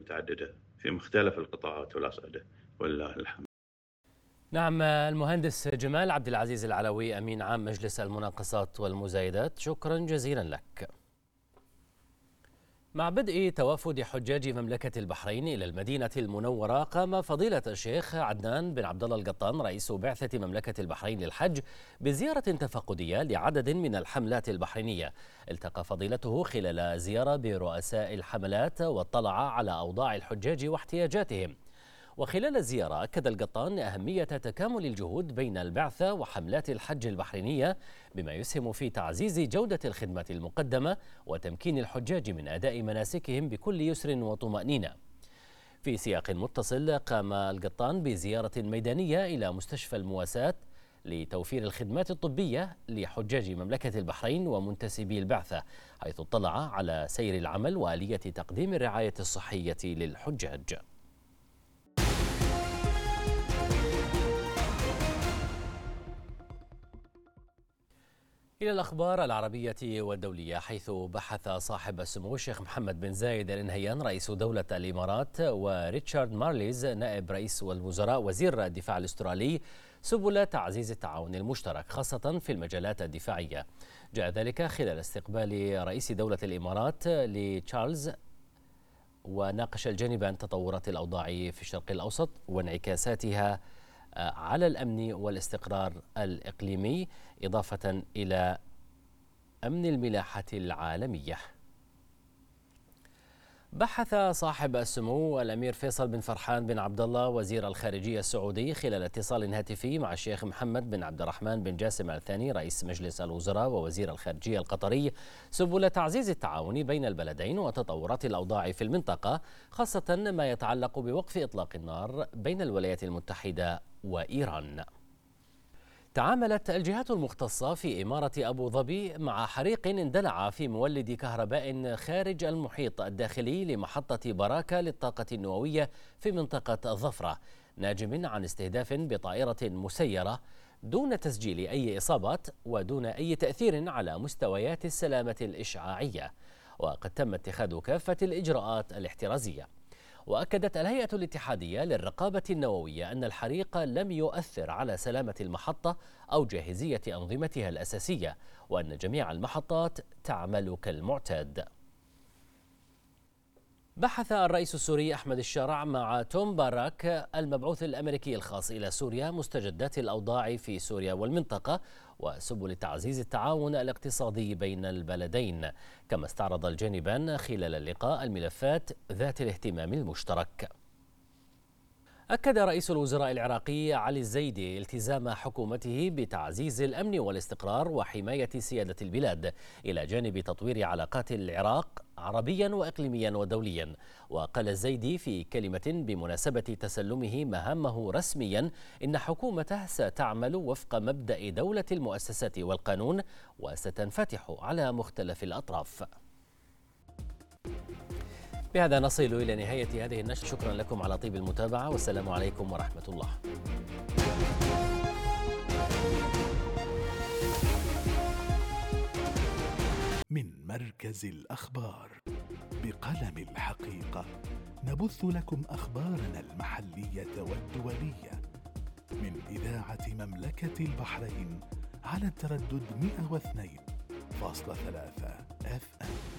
متعددة في مختلف القطاعات والأصعدة، ولله الحمد. نعم، المهندس جمال عبد العزيز العلوي، أمين عام مجلس المناقصات والمزايدات، شكرا جزيلا لك. مع بدء توافد حجاج مملكة البحرين إلى المدينة المنورة، قام فضيلة الشيخ عدنان بن عبد الله القطان رئيس بعثة مملكة البحرين للحج بزيارة تفقدية لعدد من الحملات البحرينية. التقى فضيلته خلال زيارة برؤساء الحملات واطلع على أوضاع الحجاج واحتياجاتهم. وخلال الزيارة أكد القطان أهمية تكامل الجهود بين البعثة وحملات الحج البحرينية، بما يسهم في تعزيز جودة الخدمات المقدمة وتمكين الحجاج من أداء مناسكهم بكل يسر وطمأنينة. في سياق متصل، قام القطان بزيارة ميدانية إلى مستشفى المواساة لتوفير الخدمات الطبية لحجاج مملكة البحرين ومنتسبي البعثة، حيث اطلع على سير العمل وآلية تقديم الرعاية الصحية للحجاج. إلى الأخبار العربية والدولية، حيث بحث صاحب السمو الشيخ محمد بن زايد آل نهيان رئيس دولة الإمارات وريتشارد مارليز نائب رئيس الوزراء وزير الدفاع الأسترالي سبل تعزيز التعاون المشترك خاصة في المجالات الدفاعية. جاء ذلك خلال استقبال رئيس دولة الإمارات لتشارلز، وناقش الجانبان تطورات الأوضاع في الشرق الأوسط وانعكاساتها على الأمن والاستقرار الإقليمي، إضافة إلى أمن الملاحة العالمية. بحث صاحب السمو الأمير فيصل بن فرحان بن عبد الله وزير الخارجية السعودي خلال اتصال هاتفي مع الشيخ محمد بن عبد الرحمن بن جاسم آل ثاني رئيس مجلس الوزراء ووزير الخارجية القطري سبل تعزيز التعاون بين البلدين وتطورات الأوضاع في المنطقة، خاصة ما يتعلق بوقف إطلاق النار بين الولايات المتحدة وإيران. تعاملت الجهات المختصة في إمارة أبو ظبي مع حريق اندلع في مولد كهرباء خارج المحيط الداخلي لمحطة براكة للطاقة النووية في منطقة الظفرة، ناجم عن استهداف بطائرة مسيرة دون تسجيل أي إصابات ودون أي تأثير على مستويات السلامة الإشعاعية، وقد تم اتخاذ كافة الإجراءات الاحترازية. وأكدت الهيئة الاتحادية للرقابة النووية أن الحريق لم يؤثر على سلامة المحطة أو جاهزية أنظمتها الأساسية، وأن جميع المحطات تعمل كالمعتاد. بحث الرئيس السوري أحمد الشارع مع توم باراك المبعوث الأمريكي الخاص إلى سوريا مستجدات الأوضاع في سوريا والمنطقة وسبل تعزيز التعاون الاقتصادي بين البلدين، كما استعرض الجانبان خلال اللقاء الملفات ذات الاهتمام المشترك. أكد رئيس الوزراء العراقي علي الزيدي التزام حكومته بتعزيز الأمن والاستقرار وحماية سيادة البلاد، إلى جانب تطوير علاقات العراق عربيا وإقليميا ودوليا. وقال الزيدي في كلمة بمناسبة تسلمه مهامه رسميا إن حكومته ستعمل وفق مبدأ دولة المؤسسات والقانون وستنفتح على مختلف الأطراف. بهذا نصل إلى نهاية هذه النشرة، شكرا لكم على طيب المتابعة، والسلام عليكم ورحمة الله. من مركز الأخبار بقلم الحقيقة، نبث لكم أخبارنا المحلية والدولية من إذاعة مملكة البحرين على التردد 102.3 FM.